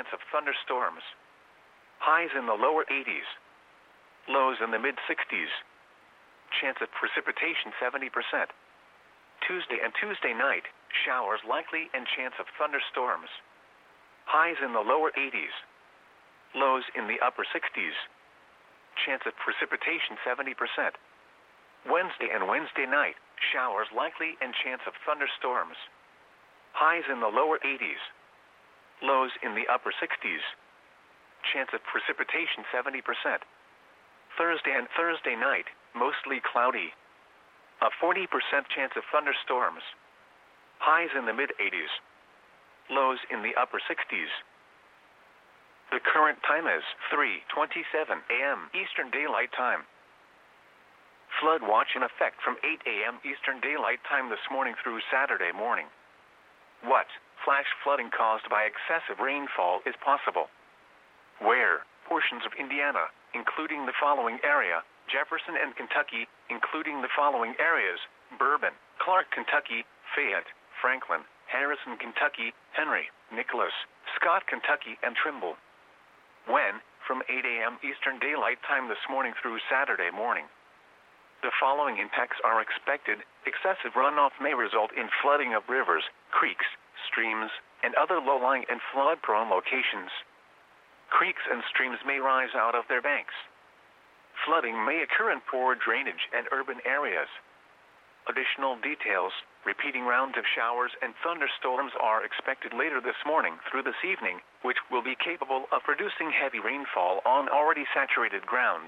of thunderstorms. Highs in the lower 80s. Lows in the mid-60s. Chance of precipitation 70%. Tuesday and Tuesday night, showers likely and chance of thunderstorms. Highs in the lower 80s. Lows in the upper 60s. Chance of precipitation 70%. Wednesday and Wednesday night, showers likely and chance of thunderstorms. Highs in the lower 80s. Lows in the upper 60s. Chance of precipitation 70%. Thursday and Thursday night, mostly cloudy. A 40% chance of thunderstorms. Highs in the mid-80s. Lows in the upper 60s. The current time is 3:27 a.m. Eastern Daylight Time. Flood watch in effect from 8 a.m. Eastern Daylight Time this morning through Saturday morning. What? Flash flooding caused by excessive rainfall is possible. Where? Portions of Indiana, including the following area: Jefferson and Kentucky, including the following areas: Bourbon, Clark, Kentucky, Fayette, Franklin, Harrison, Kentucky, Henry, Nicholas, Scott, Kentucky, and Trimble. When? From 8 a.m. Eastern Daylight Time this morning through Saturday morning. The following impacts are expected. Excessive runoff may result in flooding of rivers, creeks, streams, and other low-lying and flood-prone locations. Creeks and streams may rise out of their banks. Flooding may occur in poor drainage and urban areas. Additional details: repeating rounds of showers and thunderstorms are expected later this morning through this evening, which will be capable of producing heavy rainfall on already saturated grounds.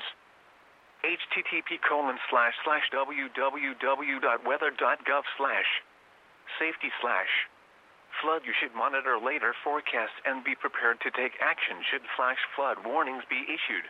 http://www.weather.gov/safety/flood. You should monitor later forecasts and be prepared to take action should flash flood warnings be issued.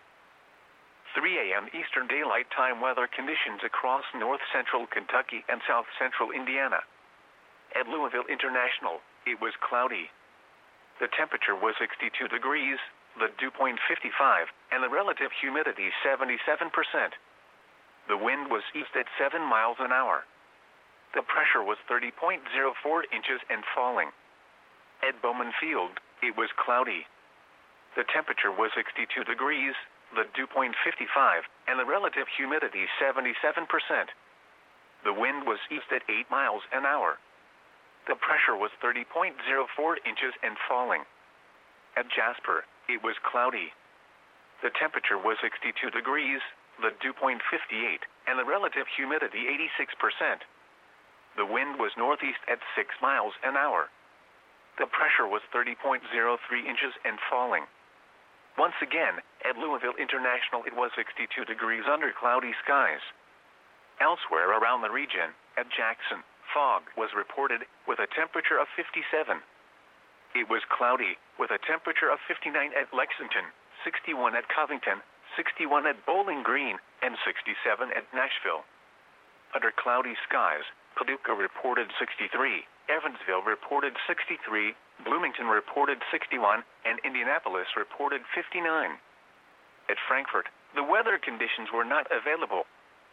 3 a.m. Eastern Daylight Time weather conditions across north central Kentucky and south central Indiana. At Louisville International, it was cloudy. The temperature was 62 degrees, the dew point 55, and the relative humidity 77%. The wind was east at 7 miles an hour. The pressure was 30.04 inches and falling. At Bowman Field, it was cloudy. The temperature was 62 degrees, the dew point 55, and the relative humidity 77%. The wind was east at 8 miles an hour. The pressure was 30.04 inches and falling. At Jasper, it was cloudy. The temperature was 62 degrees, the dew point 58, and the relative humidity 86%. The wind was northeast at 6 miles an hour. The pressure was 30.03 inches and falling. Once again, at Louisville International it was 62 degrees under cloudy skies. Elsewhere around the region, at Jackson, fog was reported with a temperature of 57. It was cloudy with a temperature of 59 at Lexington, 61 at Covington, 61 at Bowling Green, and 67 at Nashville. Under cloudy skies, Paducah reported 63, Evansville reported 63, Bloomington reported 61, and Indianapolis reported 59. At Frankfort, the weather conditions were not available.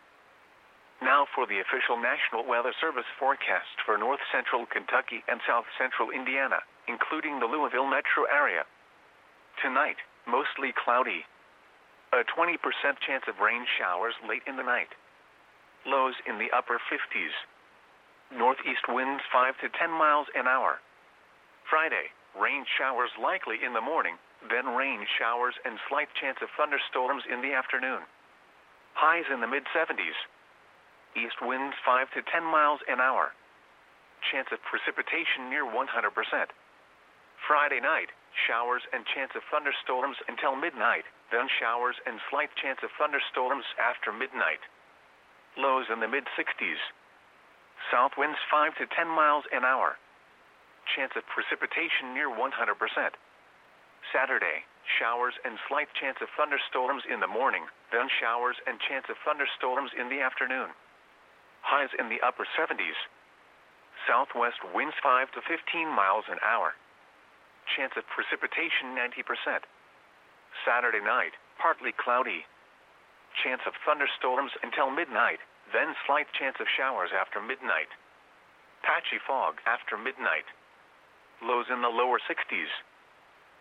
Now for the official National Weather Service forecast for north central Kentucky and south central Indiana, including the Louisville metro area. Tonight, mostly cloudy. A 20% chance of rain showers late in the night. Lows in the upper 50s. Northeast winds 5 to 10 miles an hour. Friday, rain showers likely in the morning, then rain showers and slight chance of thunderstorms in the afternoon. Highs in the mid-70s. East winds 5 to 10 miles an hour. Chance of precipitation near 100%. Friday night, showers and chance of thunderstorms until midnight, then showers and slight chance of thunderstorms after midnight. Lows in the mid-60s. South winds 5 to 10 miles an hour. Chance of precipitation near 100%. Saturday, showers and slight chance of thunderstorms in the morning, then showers and chance of thunderstorms in the afternoon. Highs in the upper 70s. Southwest winds 5 to 15 miles an hour. Chance of precipitation 90%. Saturday night, partly cloudy. Chance of thunderstorms until midnight, then slight chance of showers after midnight. Patchy fog after midnight. Lows in the lower 60s.